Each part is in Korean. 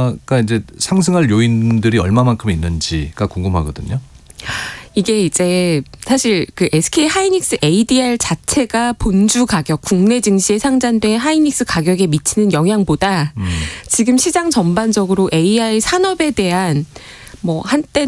주가가 이제 상승할 요인들이 얼마만큼 있는지가 궁금하거든요. 이게 이제 사실 그 SK 하이닉스 ADR 자체가 본주 가격, 국내 증시에 상장된 하이닉스 가격에 미치는 영향보다 지금 시장 전반적으로 AI 산업에 대한 뭐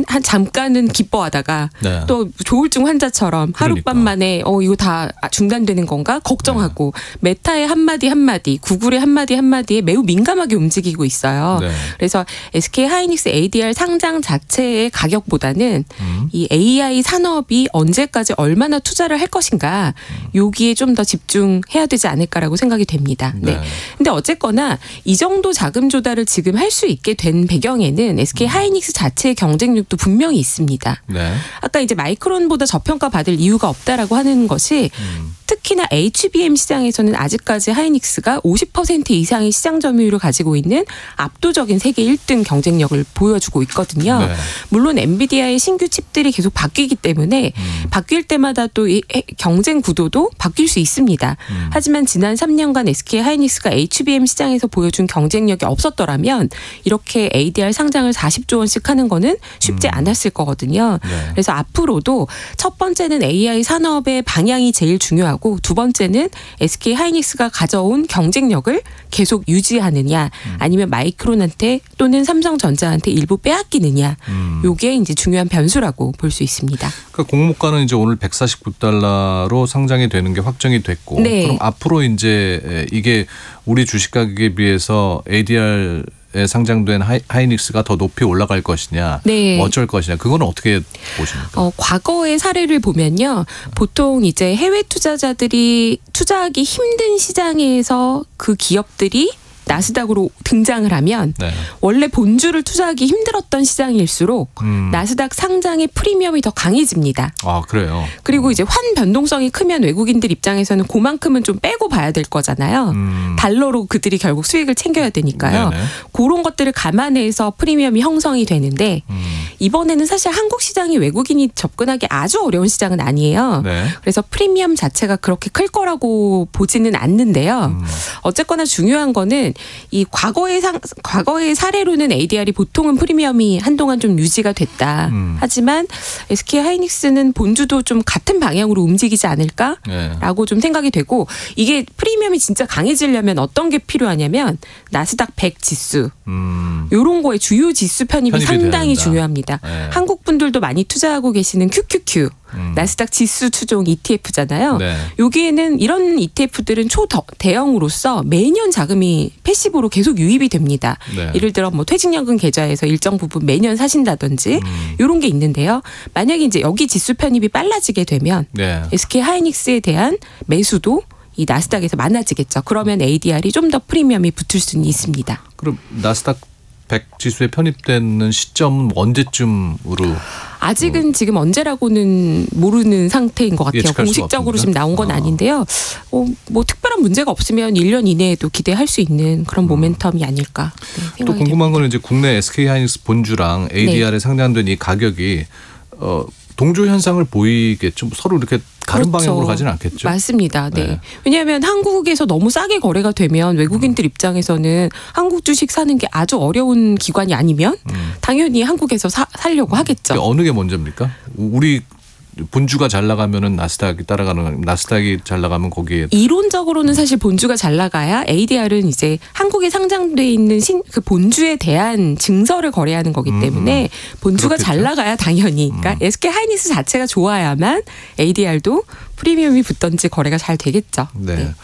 잠깐은 기뻐하다가 네. 또 조울증 환자처럼 하룻밤 만에 이거 다 중단되는 건가 걱정하고 메타의 한마디 구글의 한마디에 매우 민감하게 움직이고 있어요. 네. 그래서 SK 하이닉스 ADR 상장 자체의 가격보다는 이 AI 산업이 언제까지 얼마나 투자를 할 것인가 여기에 좀 더 집중해야 되지 않을까라고 생각이 됩니다. 네. 근데 어쨌거나 이 정도 자금 조달을 지금 할 수 있게 된 배경에는 SK 하이닉스 자체의 경쟁력도 분명히 있습니다. 네. 아까 이제 마이크론보다 저평가 받을 이유가 없다라고 하는 것이 특히나 HBM 시장에서는 아직까지 하이닉스가 50% 이상의 시장 점유율을 가지고 있는 압도적인 세계 1등 경쟁력을 보여주고 있거든요. 네. 물론 엔비디아의 신규 칩들이 계속 바뀌기 때문에 바뀔 때마다 또 이 경쟁 구도도 바뀔 수 있습니다. 하지만 지난 3년간 SK 하이닉스가 HBM 시장에서 보여준 경쟁력이 없었더라면 이렇게 ADR 상장을 40조 원씩 하는 거는 쉽지 않았을 거거든요. 네. 그래서 앞으로도 첫 번째는 AI 산업의 방향이 제일 중요하고 두 번째는 SK 하이닉스가 가져온 경쟁력을 계속 유지하느냐 아니면 마이크론한테 또는 삼성전자한테 일부 빼앗기느냐 요게 이제 중요한 변수라고 볼 수 있습니다. 그러니까 공모가는 이제 오늘 149달러로 상장이 되는 게 확정이 됐고 네. 그럼 앞으로 이제 이게 우리 주식 가격에 비해서 ADR에 상장된 하이닉스가 더 높이 올라갈 것이냐, 네. 어쩔 것이냐, 그거는 어떻게 보십니까? 과거의 사례를 보면요, 보통 이제 해외 투자자들이 투자하기 힘든 시장에서 그 기업들이 나스닥으로 등장을 하면 네. 원래 본주를 투자하기 힘들었던 시장일수록 나스닥 상장의 프리미엄이 더 강해집니다. 아, 그래요. 그리고 이제 환 변동성이 크면 외국인들 입장에서는 그만큼은 좀 빼고 봐야 될 거잖아요. 달러로 그들이 결국 수익을 챙겨야 되니까요. 네네. 그런 것들을 감안해서 프리미엄이 형성이 되는데 이번에는 사실 한국 시장이 외국인이 접근하기 아주 어려운 시장은 아니에요. 네. 그래서 프리미엄 자체가 그렇게 클 거라고 보지는 않는데요. 어쨌거나 중요한 거는 이 과거의 사례로는 ADR이 보통은 프리미엄이 한동안 좀 유지가 됐다. 하지만 SK 하이닉스는 본주도 좀 같은 방향으로 움직이지 않을까라고 좀 생각이 되고 이게 프리미엄이 진짜 강해지려면 어떤 게 필요하냐면 나스닥 100 지수 이런 거에 주요 지수 편입이 상당히 된다. 중요합니다. 네. 한국 분들도 많이 투자하고 계시는 QQQ. 나스닥 지수 추종 ETF잖아요. 네. 여기에는 이런 ETF들은 초대형으로서 매년 자금이 패시브로 계속 유입이 됩니다. 네. 예를 들어 뭐 퇴직연금 계좌에서 일정 부분 매년 사신다든지 이런 게 있는데요. 만약에 이제 여기 지수 편입이 빨라지게 되면 네. SK 하이닉스에 대한 매수도 이 나스닥에서 많아지겠죠. 그러면 ADR이 좀 더 프리미엄이 붙을 수는 있습니다. 그럼 나스닥 100 지수에 편입되는 시점은 언제쯤으로? 아직은 지금 언제라고는 모르는 상태인 것 같아요. 예측할 수가 공식적으로 없습니까? 지금 나온 건 아닌데요. 뭐 특별한 문제가 없으면 1년 이내에도 기대할 수 있는 그런 모멘텀이 아닐까 네, 또 생각이 궁금한 됩니다. 거는 이제 국내 SK 하이닉스 본주랑 ADR에 상장된 이 가격이 동조 현상을 보이겠죠. 서로 이렇게 다른 그렇죠. 방향으로 가지는 않겠죠. 맞습니다. 네. 네. 왜냐하면 한국에서 너무 싸게 거래가 되면 외국인들 입장에서는 한국 주식 사는 게 아주 어려운 기관이 아니면 당연히 한국에서 사려고 하겠죠. 그러니까 어느 게 먼저입니까? 우리 본주가 잘 나가면은 나스닥이 따라가는, 나스닥이 잘 나가면 거기에 이론적으로는 사실 본주가 잘 나가야 ADR은 이제 한국에 상장돼 있는 그 본주에 대한 증서를 거래하는 거기 때문에 본주가 그렇겠죠. 잘 나가야 당연히 그러니까 SK 하이닉스 자체가 좋아야만 ADR도 프리미엄이 붙던지 거래가 잘 되겠죠. 네.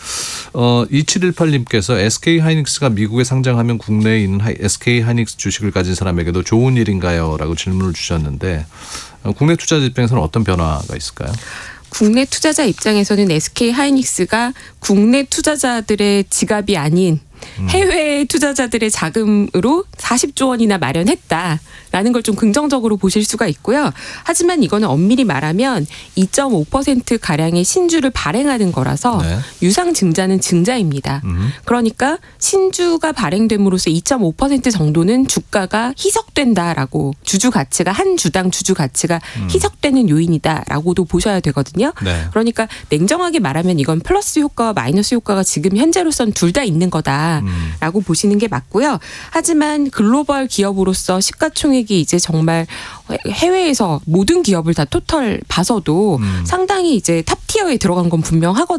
2718님께서 SK 하이닉스가 미국에 상장하면 국내에 있는 SK 하이닉스 주식을 가진 사람에게도 좋은 일인가요? 라고 질문을 주셨는데 국내 투자자 입장에서는 어떤 변화가 있을까요? 국내 투자자 입장에서는 SK 하이닉스가 국내 투자자들의 지갑이 아닌 해외 투자자들의 자금으로 40조 원이나 마련했다라는 걸 좀 긍정적으로 보실 수가 있고요. 하지만 이거는 엄밀히 말하면 2.5%가량의 신주를 발행하는 거라서 네. 유상 증자는 증자입니다. 그러니까 신주가 발행됨으로써 2.5% 정도는 주가가 희석된다라고 주주 가치가 한 주당 주주 가치가 희석되는 요인이다라고도 보셔야 되거든요. 네. 그러니까 냉정하게 말하면 이건 플러스 효과와 마이너스 효과가 지금 현재로선 둘 다 있는 거다. 있다라고 보시는 게 맞고요. 하지만 글로벌 기업으로서 시가총액이 이제 정말 해외에서 모든 기업을 다 토탈 봐서도 상당히 이제 탑티어에 들어간 건 분명하거든요.